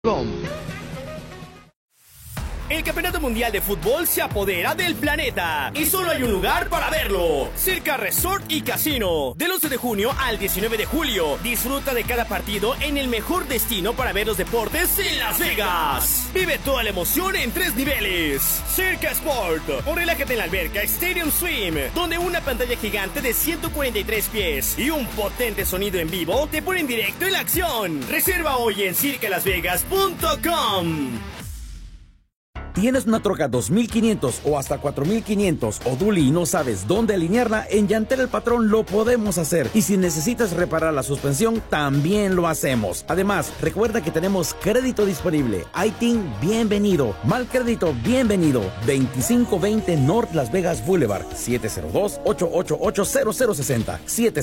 El Campeonato Mundial de Fútbol se apodera del planeta y solo hay un lugar para verlo: Circa Resort y Casino. Del 11 de junio al 19 de julio, disfruta de cada partido en el mejor destino para ver los deportes en Las Vegas. Vive toda la emoción en 3 niveles. Circa Sport, o relájate en la alberca Stadium Swim, donde una pantalla gigante de 143 pies y un potente sonido en vivo te ponen directo en la acción. Reserva hoy en circalasvegas.com. ¿Tienes una troca 2500 o hasta 4500 o dually y no sabes dónde alinearla? En Yantel El Patrón lo podemos hacer. Y si necesitas reparar la suspensión, también lo hacemos. Además, recuerda que tenemos crédito disponible. ITIN, bienvenido. Mal crédito, bienvenido. 2520 North Las Vegas Boulevard. 702-888-0060.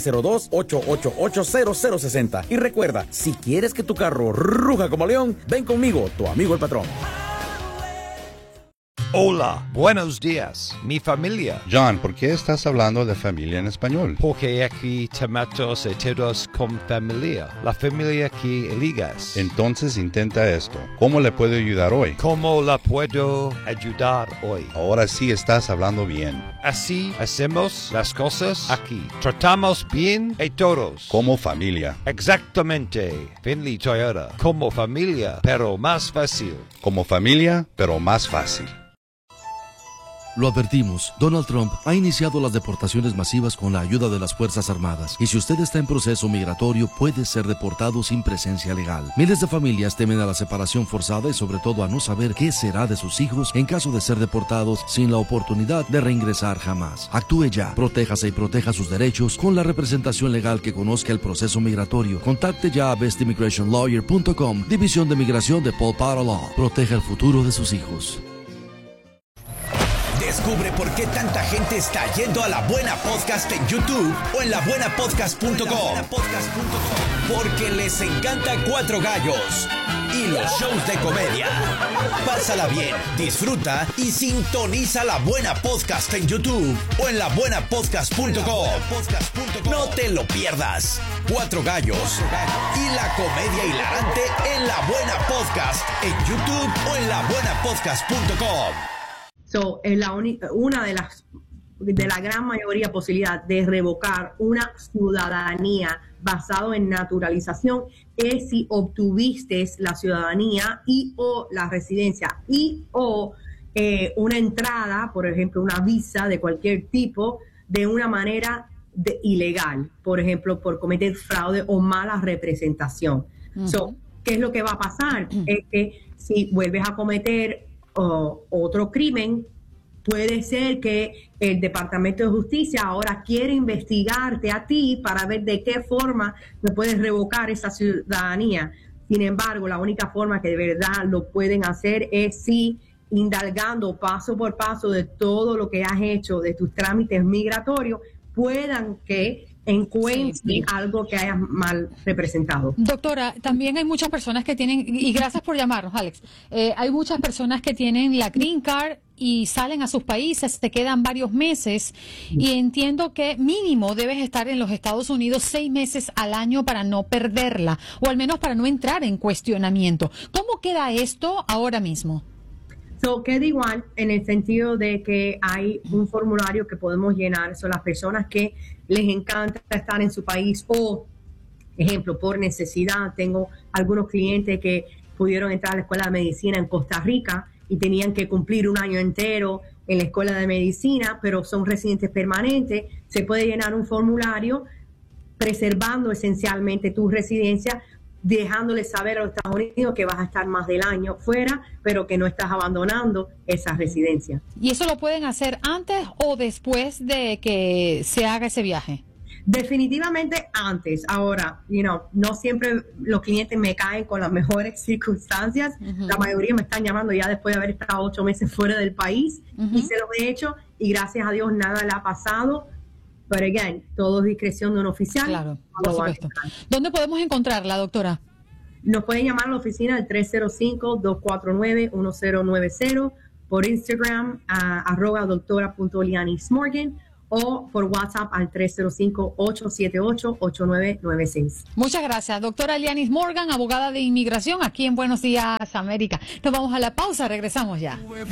702-888-0060. Y recuerda, si quieres que tu carro ruja como león, ven conmigo, tu amigo El Patrón. Hola, buenos días, mi familia. John, ¿por qué estás hablando de familia en español? Porque aquí tomamos todos con familia, la familia que eligas. Entonces intenta esto. ¿Cómo le puedo ayudar hoy? ¿Cómo la puedo ayudar hoy? Ahora sí estás hablando bien. Así hacemos las cosas aquí. Tratamos bien a todos. Como familia. Exactamente. Finley Toyota. Como familia, pero más fácil. Como familia, pero más fácil. Lo advertimos, Donald Trump ha iniciado las deportaciones masivas con la ayuda de las Fuerzas Armadas. Y si usted está en proceso migratorio, puede ser deportado sin presencia legal. Miles de familias temen a la separación forzada y sobre todo a no saber qué será de sus hijos en caso de ser deportados sin la oportunidad de reingresar jamás. Actúe ya, protéjase y proteja sus derechos con la representación legal que conozca el proceso migratorio. Contacte ya a bestimmigrationlawyer.com, División de Migración de Paul Potter Law. Proteja el futuro de sus hijos. Descubre por qué tanta gente está yendo a La Buena Podcast en YouTube o en labuenapodcast.com. Porque les encanta Cuatro Gallos y los shows de comedia. Pásala bien, disfruta y sintoniza La Buena Podcast en YouTube o en labuenapodcast.com. No te lo pierdas. Cuatro Gallos y la comedia hilarante en La Buena Podcast en YouTube o en labuenapodcast.com. So, es una de la gran mayoría posibilidad de revocar una ciudadanía basado en naturalización es si obtuviste la ciudadanía y o la residencia y o una entrada, por ejemplo, una visa de cualquier tipo, de una manera ilegal, por ejemplo, por cometer fraude o mala representación. So, ¿qué es lo que va a pasar? Es que si vuelves a cometer otro crimen, puede ser que el Departamento de Justicia ahora quiere investigarte a ti para ver de qué forma me puedes revocar esa ciudadanía. Sin embargo, la única forma que de verdad lo pueden hacer es si indagando paso por paso de todo lo que has hecho, de tus trámites migratorios, puedan que encuentre algo que hayas mal representado. Doctora, también hay muchas personas que tienen, y gracias por llamarnos, Alex, hay muchas personas que tienen la Green Card y salen a sus países, se quedan varios meses, y entiendo que mínimo debes estar en los Estados Unidos 6 meses al año para no perderla, o al menos para no entrar en cuestionamiento. ¿Cómo queda esto ahora mismo? Queda igual en el sentido de que hay un formulario que podemos llenar. Son las personas que les encanta estar en su país o, ejemplo, por necesidad. Tengo algunos clientes que pudieron entrar a la escuela de medicina en Costa Rica y tenían que cumplir un año entero en la escuela de medicina, pero son residentes permanentes. Se puede llenar un formulario preservando esencialmente tu residencia, dejándoles saber a los Estados Unidos que vas a estar más del año fuera, pero que no estás abandonando esa residencia. ¿Y eso lo pueden hacer antes o después de que se haga ese viaje? Definitivamente antes. Ahora, no siempre los clientes me caen con las mejores circunstancias. La mayoría me están llamando ya después de haber estado 8 meses fuera del país y se los he hecho y gracias a Dios nada le ha pasado. Pero, again, todo es discreción de un oficial. Claro, por supuesto. ¿Dónde podemos encontrarla, doctora? Nos pueden llamar a la oficina al 305-249-1090, por Instagram, @doctora.lianismorgan, o por WhatsApp al 305-878-8996. Muchas gracias, doctora Elianis Morgan, abogada de inmigración aquí en Buenos Días, América. Nos vamos a la pausa, regresamos ya.